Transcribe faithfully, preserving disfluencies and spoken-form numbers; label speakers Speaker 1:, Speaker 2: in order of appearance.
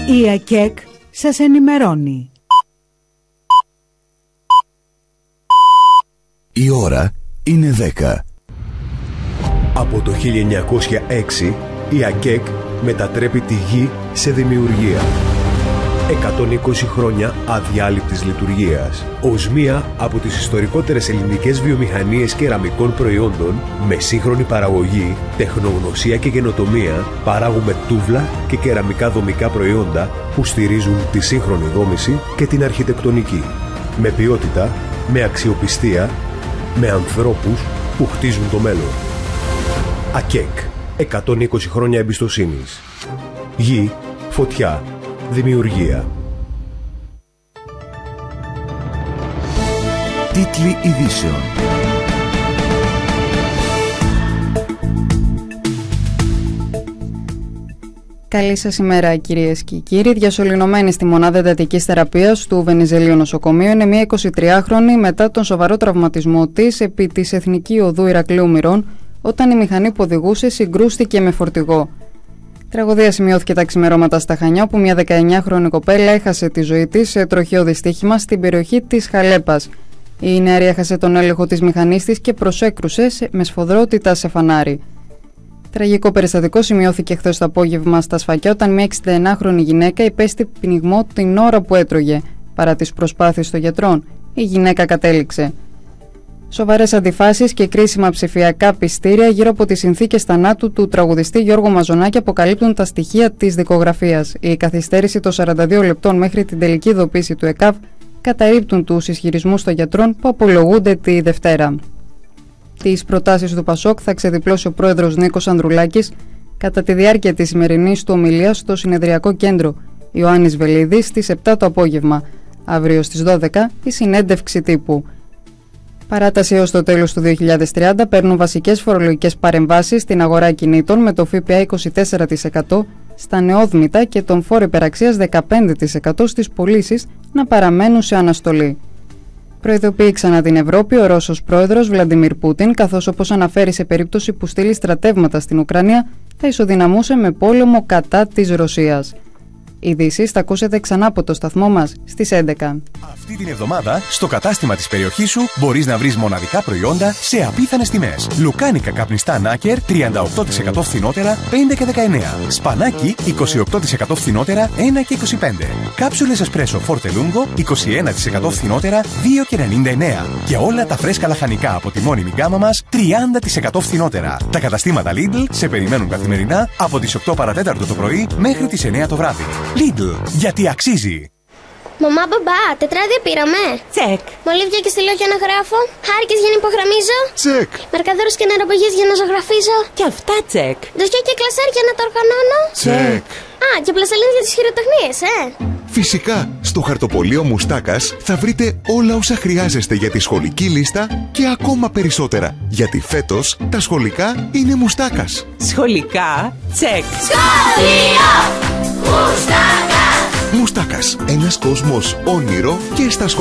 Speaker 1: Η ΑΚΕΚ σας ενημερώνει.
Speaker 2: Η ώρα είναι δέκα.
Speaker 3: Από το χίλια εννιακόσια έξι η ΑΚΕΚ μετατρέπει τη γη σε δημιουργία. εκατόν είκοσι χρόνια αδιάλειπτης λειτουργίας. Ως μία από τις ιστορικότερες ελληνικές βιομηχανίες κεραμικών προϊόντων, με σύγχρονη παραγωγή, τεχνογνωσία και καινοτομία, παράγουμε τούβλα και κεραμικά δομικά προϊόντα που στηρίζουν τη σύγχρονη δόμηση και την αρχιτεκτονική. Με ποιότητα, με αξιοπιστία, με ανθρώπους που χτίζουν το μέλλον. ΑΚΕΚ. εκατόν είκοσι χρόνια εμπιστοσύνης. Γη, φωτιά, δημιουργία.
Speaker 2: Τίτλοι ειδήσεων.
Speaker 4: Καλή σας ημέρα, κυρίες και κύριοι. Διασωληνωμένη στη μονάδα εντατικής θεραπείας του Βενιζελίου Νοσοκομείου είναι μια εικοσιτριάχρονη μετά τον σοβαρό τραυματισμό της επί της Εθνική Οδού Ηρακλείου Μυρών, όταν η μηχανή που οδηγούσε συγκρούστηκε με φορτηγό. Τραγωδία σημειώθηκε τα ξημερώματα στα Χανιά, όπου μια δεκαεννιάχρονη κοπέλα έχασε τη ζωή της σε τροχαίο δυστύχημα στην περιοχή της Χαλέπας. Η νεαρή έχασε τον έλεγχο της μηχανής της και προσέκρουσε με σφοδρότητα σε φανάρι. Τραγικό περιστατικό σημειώθηκε χθες το απόγευμα στα Σφακιά, όταν μια εξηνταεννιάχρονη γυναίκα υπέστη πνιγμό την ώρα που έτρωγε. Παρά τις προσπάθειες των γιατρών, η γυναίκα κατέληξε. Σοβαρές αντιφάσεις και κρίσιμα ψηφιακά πιστήρια γύρω από τις συνθήκες θανάτου του τραγουδιστή Γιώργου Μαζονάκη αποκαλύπτουν τα στοιχεία της δικογραφίας. Η καθυστέρηση των σαράντα δύο λεπτών μέχρι την τελική ειδοποίηση του ΕΚΑΒ καταρρίπτουν τους ισχυρισμούς των γιατρών που απολογούνται τη Δευτέρα. Τις προτάσεις του Πασόκ θα ξεδιπλώσει ο πρόεδρος Νίκος Ανδρουλάκης κατά τη διάρκεια της σημερινής του ομιλίας στο συνεδριακό κέντρο Ιωάννης Βελίδης στις επτά το απόγευμα. Αύριο στις δώδεκα η συνέντευξη τύπου. Παράταση έως το τέλος του δύο χιλιάδες τριάντα παίρνουν βασικές φορολογικές παρεμβάσεις στην αγορά κινήτων, με το ΦΠΑ είκοσι τέσσερα τοις εκατό στα νεόδμητα και τον φόρο υπεραξίας δεκαπέντε τοις εκατό στις πωλήσεις να παραμένουν σε αναστολή. Προειδοποιεί ξανά την Ευρώπη ο Ρώσος πρόεδρος Βλαντιμίρ Πούτιν, καθώς, όπως αναφέρει, σε περίπτωση που στείλει στρατεύματα στην Ουκρανία θα ισοδυναμούσε με πόλεμο κατά της Ρωσίας. Ειδήσεις θα ακούσετε ξανά από το σταθμό μας στις έντεκα.
Speaker 5: Αυτή την εβδομάδα στο κατάστημα της περιοχής σου μπορείς να βρεις μοναδικά προϊόντα σε απίθανες τιμές. Λουκάνικα καπνιστά Νάκερ τριάντα οκτώ τοις εκατό φθηνότερα πέντε και δεκαεννέα. Σπανάκι είκοσι οκτώ τοις εκατό φθηνότερα ένα και είκοσι πέντε. Κάψουλες εσπρέσο Forte Lungo είκοσι ένα τοις εκατό φθηνότερα δύο και ενενήντα εννέα. Και όλα τα φρέσκα λαχανικά από τη μόνιμη γκάμα μας τριάντα τοις εκατό φθηνότερα. Τα καταστήματα Lidl σε περιμένουν καθημερινά από τις οκτώ παρά τέταρτο το πρωί μέχρι τις εννέα το βράδυ. Lidl, γιατί αξίζει.
Speaker 6: Μαμά, μπαμπά, τετράδια πήραμε.
Speaker 7: Τσεκ.
Speaker 6: Μολύβια και στυλό για να γράφω. Χάρηκες για να υπογραμμίζω.
Speaker 8: Τσεκ.
Speaker 6: Μαρκαδόρους και νεροπαγίες για να ζωγραφίζω.
Speaker 7: Και αυτά τσεκ.
Speaker 6: Ντοσιά και κλασάρ για να τα οργανώνω.
Speaker 8: Τσεκ.
Speaker 6: Α, και πλαστελίνες για τις χειροτεχνίες, ε.
Speaker 8: Φυσικά, στο χαρτοπολείο Μουστάκας θα βρείτε όλα όσα χρειάζεστε για τη σχολική λίστα και ακόμα περισσότερα. Γιατί φέτος τα σχολικά είναι Μουστάκας.
Speaker 7: Σχολικά τσεκ.
Speaker 6: Σχολείο Μουστάκα.
Speaker 8: Μουστάκας, ένας κόσμος όνειρο και στα σχολεία.